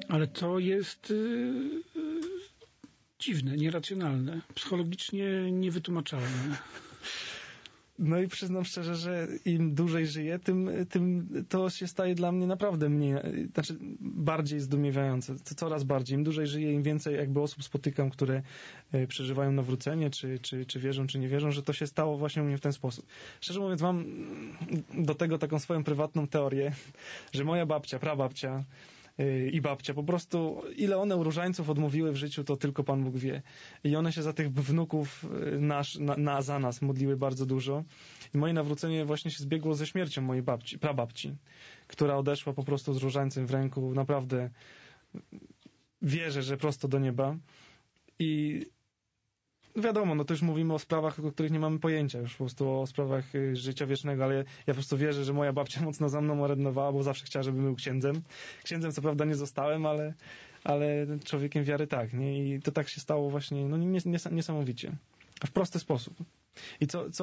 Ale to jest dziwne, nieracjonalne, psychologicznie niewytłumaczalne. No i przyznam szczerze, że im dłużej żyję, tym to się staje dla mnie naprawdę bardziej zdumiewające. Coraz bardziej. Im dłużej żyję, im więcej jakby osób spotykam, które przeżywają nawrócenie, czy wierzą, czy nie wierzą, że to się stało właśnie u mnie w ten sposób. Szczerze mówiąc, mam do tego taką swoją prywatną teorię, że moja babcia, prababcia i babcia, po prostu ile one różańców odmówiły w życiu, to tylko Pan Bóg wie. I one się za tych wnuków za nas modliły bardzo dużo. I moje nawrócenie właśnie się zbiegło ze śmiercią mojej prababci, która odeszła po prostu z różańcem w ręku. Naprawdę wierzę, że prosto do nieba. I wiadomo, no to już mówimy o sprawach, o których nie mamy pojęcia, już po prostu o sprawach życia wiecznego, ale ja po prostu wierzę, że moja babcia mocno za mną orędowała, bo zawsze chciała, żebym był księdzem. Księdzem co prawda nie zostałem, ale człowiekiem wiary tak, nie? I to tak się stało właśnie, no niesamowicie. W prosty sposób. I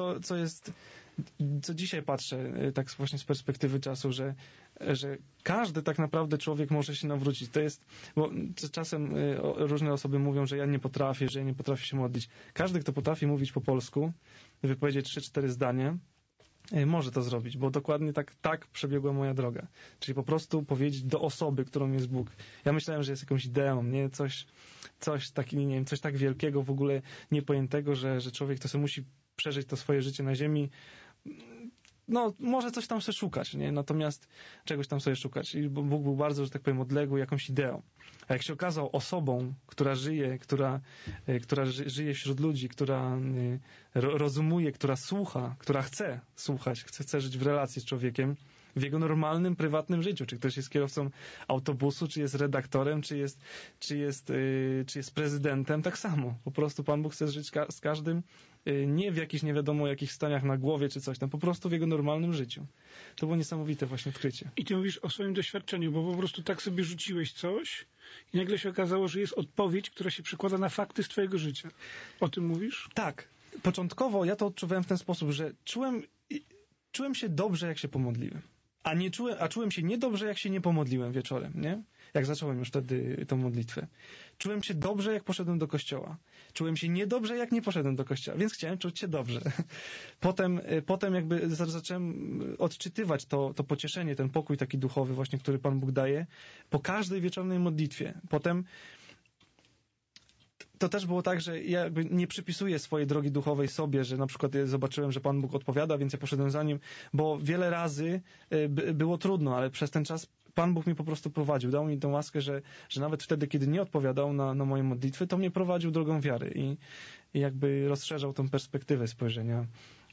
co dzisiaj patrzę, tak właśnie z perspektywy czasu, że każdy tak naprawdę człowiek może się nawrócić. To jest, bo czasem różne osoby mówią, że ja nie potrafię się modlić. Każdy, kto potrafi mówić po polsku, wypowiedzieć 3-4 zdania, może to zrobić, bo dokładnie tak przebiegła moja droga. Czyli po prostu powiedzieć do osoby, którą jest Bóg. Ja myślałem, że jest jakąś ideą, nie? Coś takiego, nie wiem, coś tak wielkiego, w ogóle niepojętego, że człowiek to sobie musi przeżyć to swoje życie na ziemi. No, może coś tam sobie szukać, nie? Natomiast czegoś tam sobie szukać. I Bóg był bardzo, że tak powiem, odległy jakąś ideą. A jak się okazał osobą, która żyje, która żyje wśród ludzi, która rozumuje, która słucha, która chce słuchać, chce żyć w relacji z człowiekiem, w jego normalnym, prywatnym życiu. Czy ktoś jest kierowcą autobusu, czy jest redaktorem, czy jest prezydentem, tak samo. Po prostu Pan Bóg chce żyć z każdym, nie w jakichś nie wiadomo jakich staniach na głowie, czy coś tam, po prostu w jego normalnym życiu. To było niesamowite właśnie odkrycie. I ty mówisz o swoim doświadczeniu, bo po prostu tak sobie rzuciłeś coś i nagle się okazało, że jest odpowiedź, która się przekłada na fakty z twojego życia. O tym mówisz? Tak. Początkowo ja to odczuwałem w ten sposób, że czułem się dobrze, jak się pomodliłem. A czułem się niedobrze, jak się nie pomodliłem wieczorem, nie? Jak zacząłem już wtedy tą modlitwę. Czułem się dobrze, jak poszedłem do kościoła. Czułem się niedobrze, jak nie poszedłem do kościoła, więc chciałem czuć się dobrze. Potem jakby zacząłem odczytywać to pocieszenie, ten pokój taki duchowy właśnie, który Pan Bóg daje po każdej wieczornej modlitwie. Potem to też było tak, że ja jakby nie przypisuję swojej drogi duchowej sobie, że na przykład ja zobaczyłem, że Pan Bóg odpowiada, więc ja poszedłem za Nim, bo wiele razy było trudno, ale przez ten czas Pan Bóg mnie po prostu prowadził. Dał mi tę łaskę, że nawet wtedy, kiedy nie odpowiadał na moje modlitwy, to mnie prowadził drogą wiary i jakby rozszerzał tą perspektywę spojrzenia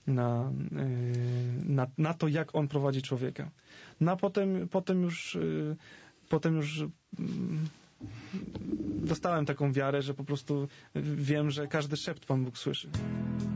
na to, jak On prowadzi człowieka. No a potem już dostałem taką wiarę, że po prostu wiem, że każdy szept Pan Bóg słyszy.